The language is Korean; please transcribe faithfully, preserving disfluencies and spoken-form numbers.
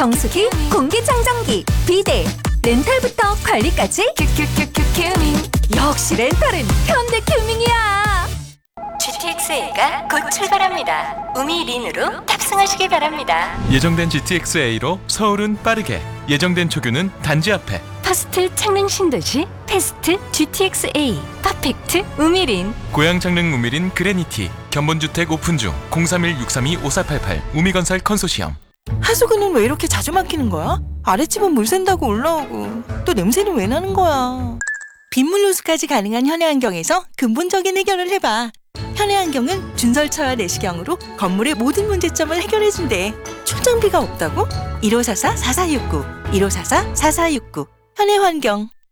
정수기, 공기청정기, 비데, 렌탈부터 관리까지 큐큐큐큐 큐밍. 역시 렌탈은 현대큐밍이야. 지티엑스에이가 곧 출발합니다. 우미린으로 탑승하시기 바랍니다. 예정된 지티엑스에이로 서울은 빠르게, 예정된 초규는 단지 앞에. 퍼스트 창릉 신도시 패스트 지티엑스에이 퍼펙트 우미린. 고양 창릉 우미린 그레니티 견본주택 오픈 중. 공삼일 육삼이 오사팔팔 우미건설 컨소시엄. 하수구는 왜 이렇게 자주 막히는 거야? 아랫집은 물 샌다고 올라오고 또 냄새는 왜 나는 거야? 빗물 호수까지 가능한 현해안경에서 근본적인 해결을 해봐. 현해안경은 준설차와 내시경으로 건물의 모든 문제점을 해결해준대. 출장비가 없다고? 일오사사 사사육구 일오사사 사사육구 현해환경.